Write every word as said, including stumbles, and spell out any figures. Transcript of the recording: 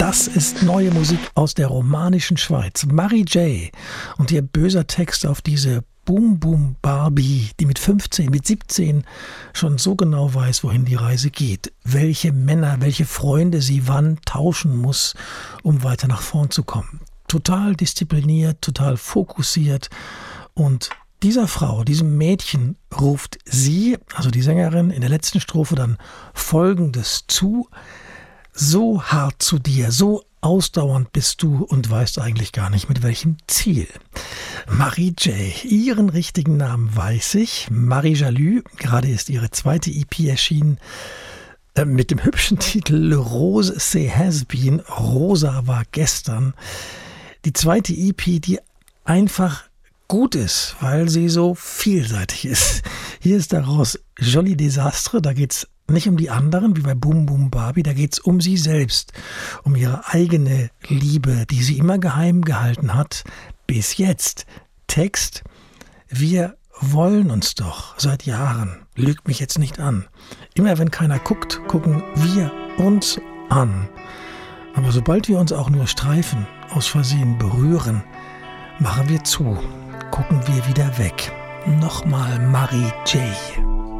Das ist neue Musik aus der romanischen Schweiz. Marie J. und ihr böser Text auf diese Boom Boom Barbie, die mit fünfzehn, mit siebzehn schon so genau weiß, wohin die Reise geht. Welche Männer, welche Freunde sie wann tauschen muss, um weiter nach vorn zu kommen. Total diszipliniert, total fokussiert. Und dieser Frau, diesem Mädchen ruft sie, also die Sängerin, in der letzten Strophe dann Folgendes zu: So hart zu dir, so ausdauernd bist du und weißt eigentlich gar nicht, mit welchem Ziel. Marie J., ihren richtigen Namen weiß ich, Marie Jalü, gerade ist ihre zweite E P erschienen, äh, mit dem hübschen Titel Le Rose c'est has been, Rosa war gestern. Die zweite E P, die einfach gut ist, weil sie so vielseitig ist. Hier ist daraus Joli Desastre, da geht's nicht um die anderen, wie bei Boom Boom Barbie, da geht's um sie selbst, um ihre eigene Liebe, die sie immer geheim gehalten hat, bis jetzt. Text: Wir wollen uns doch seit Jahren, lügt mich jetzt nicht an. Immer wenn keiner guckt, gucken wir uns an. Aber sobald wir uns auch nur streifen, aus Versehen berühren, machen wir zu, gucken wir wieder weg. Nochmal Marie J.